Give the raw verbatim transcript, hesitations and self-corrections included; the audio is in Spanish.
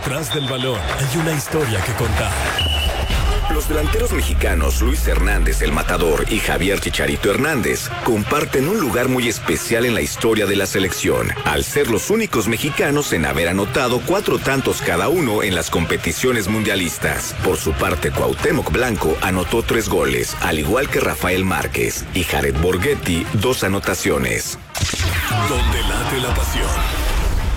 Detrás del balón hay una historia que contar. Los delanteros mexicanos Luis Hernández, el Matador, y Javier Chicharito Hernández comparten un lugar muy especial en la historia de la selección, al ser los únicos mexicanos en haber anotado cuatro tantos cada uno en las competiciones mundialistas. Por su parte, Cuauhtémoc Blanco anotó tres goles, al igual que Rafael Márquez, y Jared Borghetti dos anotaciones. Donde late la pasión.